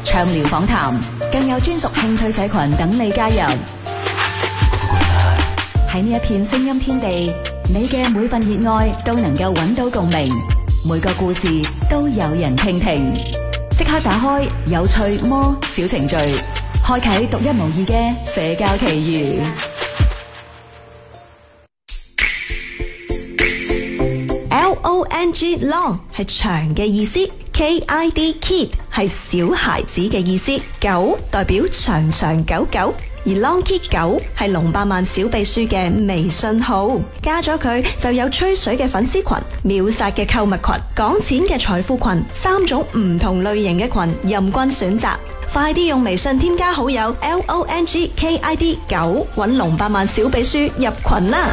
暢聊訪談，更有專屬興趣社群等你加入。喺呢一片聲音天地，你嘅每份熱愛都能夠揾到共鳴，每個故事都有人傾聽。即刻打開有趣魔小程序，開啟獨一無二嘅社交奇遇。 Long long 係長嘅意思 ，KID kid 係小孩子嘅意思，狗代表長長久久，而 Long Kid 狗係龍百萬小秘書嘅微信號，加咗佢就有吹水嘅粉絲群、秒殺嘅購物群、講錢嘅財富群，3種唔同類型嘅群任君選擇。快啲用微信添加好友 LONG KID 狗，搵龍百萬小秘書入群啦！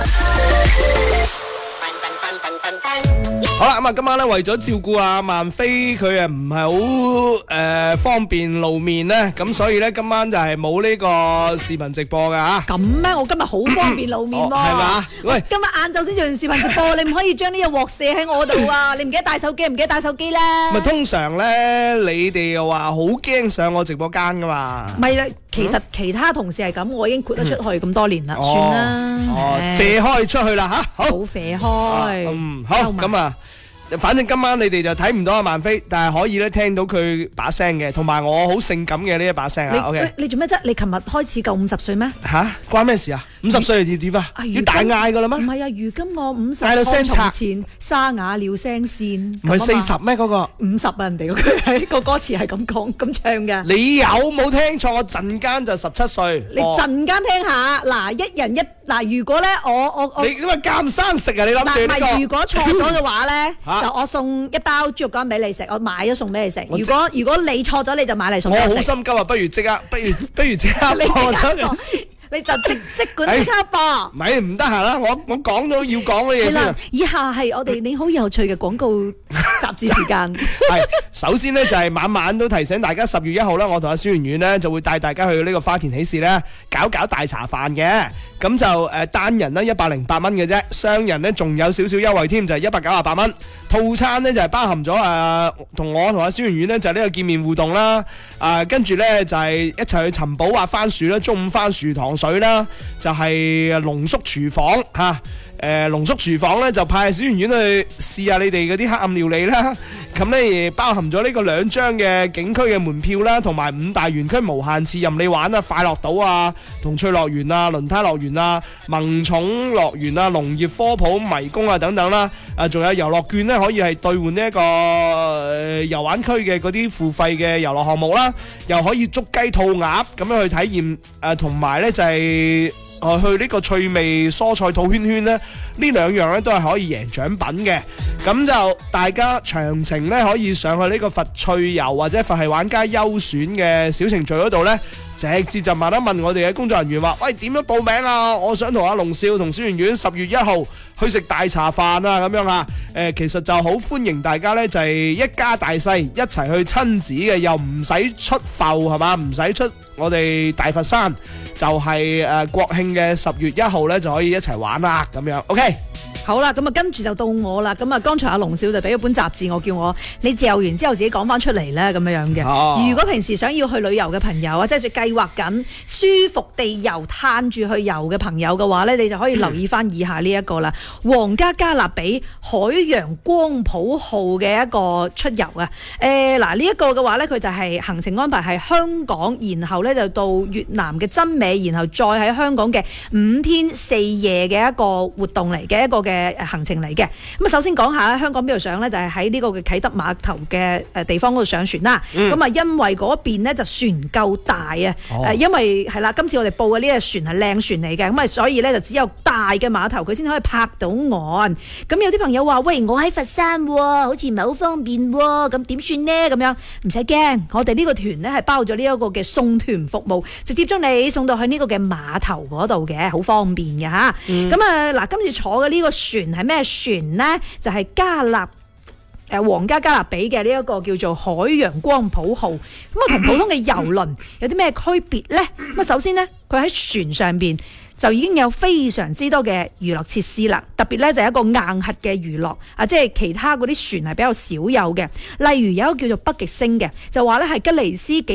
好啦，咁啊，今晚咧為咗照顧阿萬飛，佢啊唔係好方便露面咧，咁所以咧今晚就係冇呢個視頻直播噶吓。 咁咩？我今日好方便露面喎。係嘛？喂，今日晏晝先做完視頻直播，你唔可以將呢個鑊射喺我度啊！你唔記得帶手機，唔記得帶手機啦。 咪通常咧，你哋又話好驚上我直播間噶嘛？ 咪啦，其實其他同事係咁，我已經豁得出去咁多年啦，算啦。 射開出去啦吓，好射開。 好咁啊。反正今晚你哋就睇唔到阿萬飛，但係可以咧聽到佢把聲嘅，同埋我好性感嘅呢一把聲啊。OK， 你做咩啫？你琴日開始夠50歲咩？ 吓，關咩事啊？50歲要點啊？要大嗌噶啦咩？ 唔係啊，如今我50 嗌到聲拆前，沙啞了聲線。 唔係40咩？嗰個 50啊，人哋佢喺個歌詞係咁講咁唱嘅。 你有冇聽錯？我陣間就17歲。 你陣間聽下，嗱，一人一嗱，如果咧我你點解監生食啊？你諗住呢個？ 嗱，如果錯咗嘅話咧，就我送一包豬肉乾俾你食，我買咗送俾你食。如果你錯咗，你就買嚟送俾我食。 我好心急啊，不如即刻播出嚟。 你就即管即刻播。 咪唔得閒啦，我講咗要講嘅嘢先。 以下係我哋你好有趣嘅廣告雜誌時間。 係首先呢，就係晚晚都提醒大家10月1號啦，我同阿小圓圓呢就會帶大家去呢個花田喜事呢搞大茶飯嘅。咁就單人呢108蚊嘅啫，雙人呢仲有少少優惠添，就係198蚊。套餐呢就係包含咗同我同阿小圓圓呢就係呢個見面互動啦。跟住呢就係一齊去尋寶挖番薯啦，中午番薯糖水啦，就係濃縮廚房嚇。濃縮廚房咧就派小圓圓去試下你哋嗰啲黑暗料理啦，咁咧包含咗呢個2張嘅景區嘅門票啦，同埋5大園區無限次任你玩啊，快樂島啊、童趣樂園啊、輪胎樂園啊、萌寵樂園啊、農業科普迷宮啊等等啦，仲有遊樂券咧可以係兌換呢一個遊玩區嘅嗰啲付費嘅遊樂項目啦，又可以捉雞兔鴨咁樣去體驗，同埋咧就係去呢個趣味蔬菜套圈圈咧，呢2樣咧都係可以贏獎品嘅。咁就大家詳情咧可以上去呢個佛趣遊或者佛系玩家優選嘅小程序嗰度咧，直接就問一問我哋嘅工作人員話：喂，點樣報名啊？我想同阿龍少同小圓圓10月1號去食大茶飯啊，咁樣啊。其實就好歡迎大家咧，就係一家大細一齊去親子嘅，又唔使出埠係嘛，唔使出我哋大佛山，就係國慶嘅10月1號咧就可以一齊玩啦，咁樣 OK。 好啦，咁啊跟住就到我啦。咁啊，剛才阿龍少就俾咗本雜誌我，叫我你嚼完之後自己講翻出嚟咧，咁樣樣嘅。如果平時想要去旅遊嘅朋友啊，即係計劃緊舒服地遊、嘆住去遊嘅朋友嘅話咧，你就可以留意翻以下呢一個啦。皇家加勒比海洋光譜號嘅一個出遊啊。嗱呢一個嘅話咧，佢就係行程安排係香港，然後咧就到越南嘅真美，然後再喺香港嘅5天4夜嘅一個活動嚟嘅一個嘅行程嚟嘅。咁啊，首先講下香港邊度上呢？就係喺呢個嘅啟德碼頭嘅地方嗰度上船啦。咁啊，因為嗰邊呢就船夠大啊，因為係啦，今次我哋報嘅呢隻船係靚船嚟嘅，咁啊，所以呢就只有大嘅碼頭佢先可以泊到岸。咁有啲朋友話：喂，我喺佛山喎，好似唔係好方便喎，咁點算呢？咁樣唔使驚，我哋呢個團呢係包咗呢一個嘅送團服務，直接將你送到去呢個嘅碼頭嗰度嘅，好方便嘅嚇。咁啊嗱，今次坐嘅呢個船係咩船呢？就係皇家加勒比嘅呢一個叫做海洋光譜號。咁啊，同普通嘅郵輪有啲咩區別呢？咁啊，首先呢，佢喺船上邊就已經有非常之多嘅娛樂設施啦，特別咧就係一個硬核嘅娛樂啊，即係其他嗰啲船係比較少有嘅。例如有一個叫做北極星嘅，就話咧係吉尼斯紀